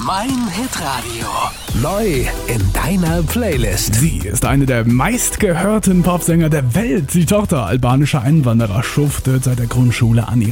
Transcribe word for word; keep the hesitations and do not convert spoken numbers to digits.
Mein Hitradio. Neu in deiner Playlist. Sie ist eine der meistgehörten Popsänger der Welt. Die Tochter albanischer Einwanderer schuftet seit der Grundschule an ihrer